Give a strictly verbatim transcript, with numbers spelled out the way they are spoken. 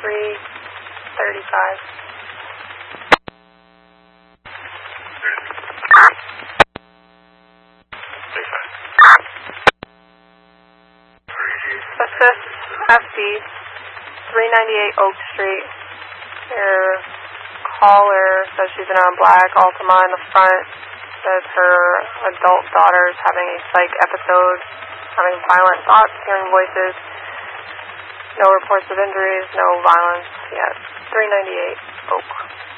three thirty-five. Assist F B, three ninety-eight Oak Street. Your caller says she's in a black Altima in the front. Says her adult daughter is having a psych episode, having violent thoughts, hearing voices. No reports of injuries, no violence yet. three ninety-eight Oak.